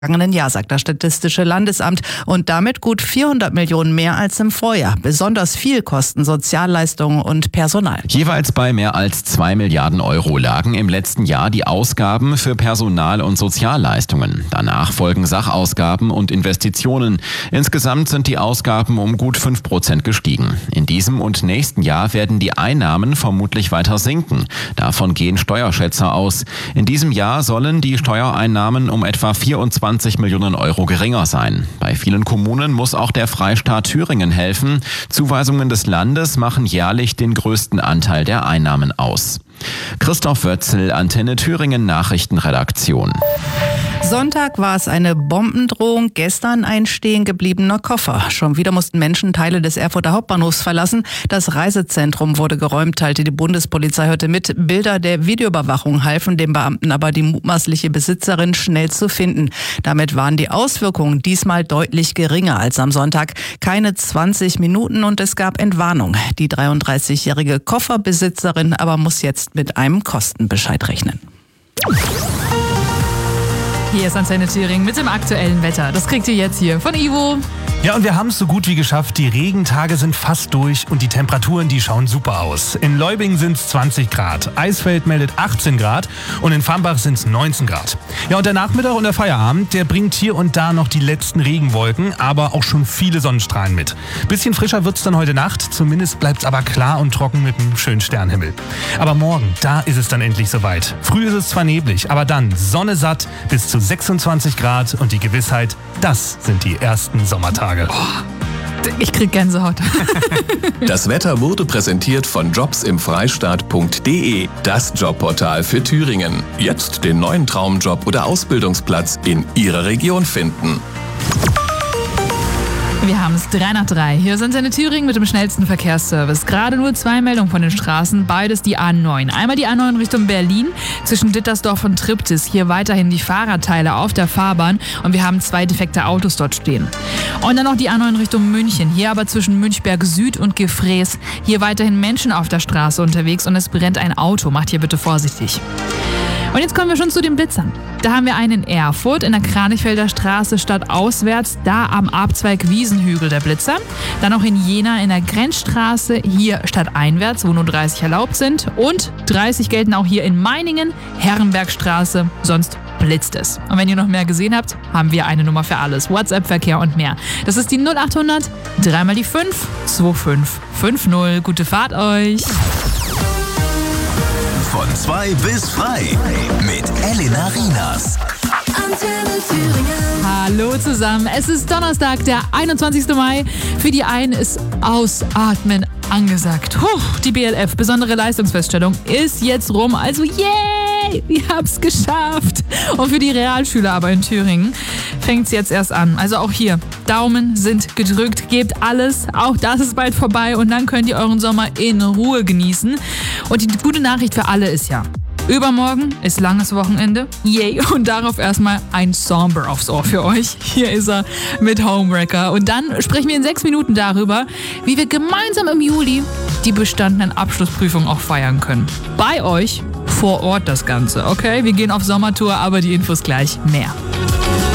vergangenen Jahr, sagt das Statistische Landesamt, und damit gut 400 Millionen mehr als im Vorjahr. Besonders viel kosten Sozialleistungen und Personal. Jeweils bei mehr als 2 Milliarden Euro lagen im letzten Jahr die Ausgaben für Personal- und Sozialleistungen. Danach folgen Sachausgaben und Investitionen. Insgesamt sind die Ausgaben um gut 5% gestiegen. In diesem und nächsten Jahr werden die Einnahmen vermutlich weiter sinken. Davon gehen Steuerschätzer aus. In diesem Jahr sollen die Steuereinnahmen um etwa 24 Millionen Euro geringer sein. Bei vielen Kommunen muss auch der Freistaat Thüringen helfen. Zuweisungen des Landes machen jährlich den größten Anteil der Einnahmen aus. Christoph Wötzel, Antenne Thüringen Nachrichtenredaktion. Sonntag war es eine Bombendrohung, gestern ein stehen gebliebener Koffer. Schon wieder mussten Menschen Teile des Erfurter Hauptbahnhofs verlassen. Das Reisezentrum wurde geräumt, teilte die Bundespolizei heute mit. Bilder der Videoüberwachung halfen den Beamten aber, die mutmaßliche Besitzerin schnell zu finden. Damit waren die Auswirkungen diesmal deutlich geringer als am Sonntag. Keine 20 Minuten und es gab Entwarnung. Die 33-jährige Kofferbesitzerin aber muss jetzt mit einem Kostenbescheid rechnen. Hier ist Antenne Thüringen mit dem aktuellen Wetter. Das kriegt ihr jetzt hier von Ivo. Ja, und wir haben es so gut wie geschafft. Die Regentage sind fast durch und die Temperaturen, die schauen super aus. In Leubing sind es 20 Grad, Eisfeld meldet 18 Grad und in Fambach sind es 19 Grad. Ja, und der Nachmittag und der Feierabend, der bringt hier und da noch die letzten Regenwolken, aber auch schon viele Sonnenstrahlen mit. Bisschen frischer wird's dann heute Nacht, zumindest bleibt's aber klar und trocken mit einem schönen Sternhimmel. Aber morgen, da ist es dann endlich soweit. Früh ist es zwar neblig, aber dann Sonne satt bis zu 26 Grad und die Gewissheit, das sind die ersten Sommertage. Ich krieg Gänsehaut. Das Wetter wurde präsentiert von jobsimfreistaat.de, das Jobportal für Thüringen. Jetzt den neuen Traumjob oder Ausbildungsplatz in Ihrer Region finden. Wir haben es 3 nach 3. Hier sind Antenne Thüringen mit dem schnellsten Verkehrsservice. Gerade nur 2 Meldungen von den Straßen, beides die A9. Einmal die A9 Richtung Berlin zwischen Dittersdorf und Triptis. Hier weiterhin die Fahrradteile auf der Fahrbahn und wir haben 2 defekte Autos dort stehen. Und dann noch die A9 Richtung München. Hier aber zwischen Münchberg Süd und Gefrees. Hier weiterhin Menschen auf der Straße unterwegs und es brennt ein Auto. Macht hier bitte vorsichtig. Und jetzt kommen wir schon zu den Blitzern. Da haben wir einen in Erfurt in der Kranichfelder Straße stadtauswärts, da am Abzweig Wiesenhügel der Blitzer. Dann auch in Jena in der Grenzstraße, hier stadteinwärts, wo nur 30 erlaubt sind. Und 30 gelten auch hier in Meiningen, Herrenbergstraße, sonst blitzt es. Und wenn ihr noch mehr gesehen habt, haben wir eine Nummer für alles. WhatsApp-Verkehr und mehr. Das ist die 0800 3 mal die 5 2550. Gute Fahrt euch! Von 2 bis frei mit Elena Rienas. Antenne Thüringen. Hallo zusammen, es ist Donnerstag, der 21. Mai. Für die einen ist Ausatmen angesagt. Die BLF, besondere Leistungsfeststellung, ist jetzt rum. Also yay, wir haben's geschafft. Und für die Realschüler aber in Thüringen fängt's jetzt erst an. Also auch hier, Daumen sind gedrückt, gebt alles. Auch das ist bald vorbei und dann könnt ihr euren Sommer in Ruhe genießen. Und die gute Nachricht für alle ist ja, übermorgen ist langes Wochenende. Yay! Und darauf erstmal ein Somber aufs Ohr für euch. Hier ist er mit Homewrecker. Und dann sprechen wir in 6 Minuten darüber, wie wir gemeinsam im Juli die bestandenen Abschlussprüfungen auch feiern können. Bei euch vor Ort das Ganze, okay? Wir gehen auf Sommertour, aber die Infos gleich mehr.